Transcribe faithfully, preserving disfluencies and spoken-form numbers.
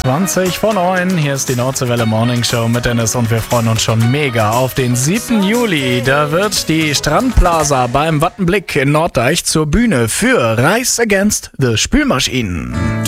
zwanzig vor neun. Hier ist die Nordseewelle Morning Show mit Dennis und wir freuen uns schon mega auf den siebten Juli. Da wird die Strandplaza beim Wattenblick in Norddeich zur Bühne für Rise Against the Spülmaschinen.